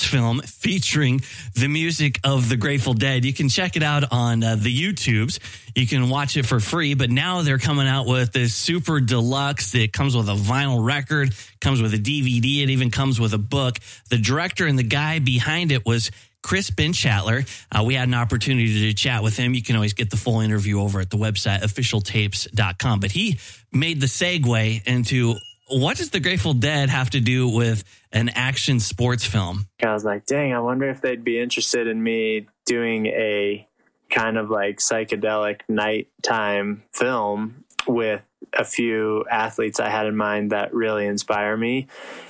film featuring the music of the Grateful Dead. You can check it out on the YouTubes. You can watch it for free, but now they're coming out with this super deluxe. It comes with a vinyl record, comes with a DVD. It even comes with a book. The director and the guy behind it was Chris Benchatler. We had an opportunity to chat with him. You can always get the full interview over at the website, officialtapes.com. But he made the segue into, what does the Grateful Dead have to do with an action sports film? I was like, dang, I wonder if they'd be interested in me doing a kind of like psychedelic nighttime film with a few athletes I had in mind that really inspire me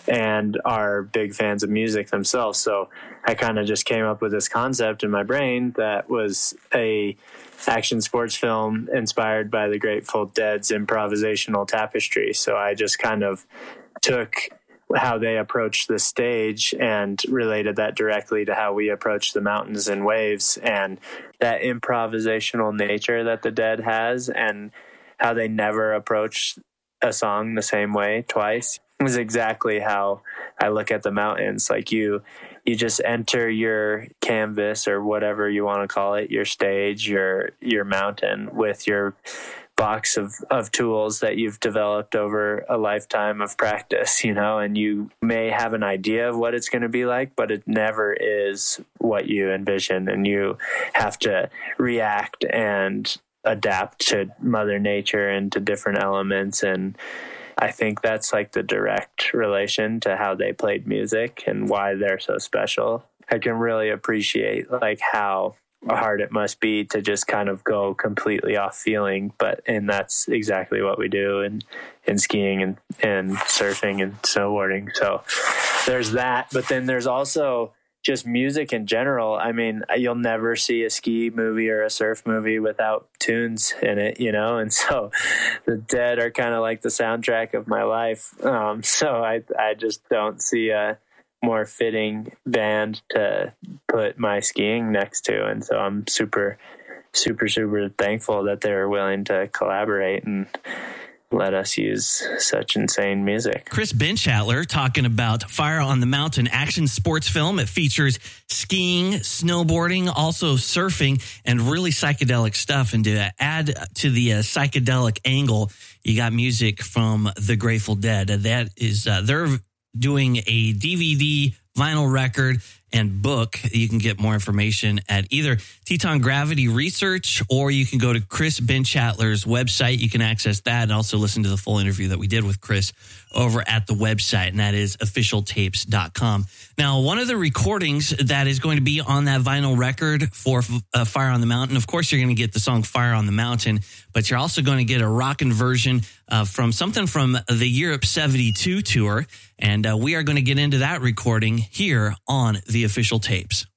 and are big fans of music themselves. So I kind of just came up with this concept in my brain that was a action sports film inspired by the Grateful Dead's improvisational Tapestry. So I just kind of took how they approach the stage and related that directly to how we approach the mountains and waves, and that improvisational nature that the Dead has, and how they never approach a song the same way twice is exactly how I look at the mountains. Like you just enter your canvas, or whatever you want to call it, your stage, your mountain, with your box of tools that you've developed over a lifetime of practice, and you may have an idea of what it's going to be like, but it never is what you envision, and you have to react and adapt to Mother Nature and to different elements. And I think that's like the direct relation to how they played music and why they're so special. I can really appreciate like how hard it must be to just kind of go completely off feeling, and that's exactly what we do in skiing and surfing and snowboarding. So there's that, but then there's also just music in general. I mean, you'll never see a ski movie or a surf movie without tunes in it, and so the Dead are kind of like the soundtrack of my life. So I just don't see a more fitting band to put my skiing next to. And so I'm super, super, super thankful that they're willing to collaborate and let us use such insane music. Chris Benchatler talking about Fire on the Mountain action sports film. It features skiing, snowboarding, also surfing, and really psychedelic stuff. And to add to the psychedelic angle, you got music from the Grateful Dead. That is, they're doing a DVD, vinyl record, and book. You can get more information at either Teton Gravity Research, or you can go to Chris Benchatler's website. You can access that and also listen to the full interview that we did with Chris over at the website, and that is officialtapes.com. Now, one of the recordings that is going to be on that vinyl record for Fire on the Mountain, of course, you're going to get the song Fire on the Mountain, but you're also going to get a rockin' version from something from the Europe 72 tour, and we are going to get into that recording here on the Official Tapes.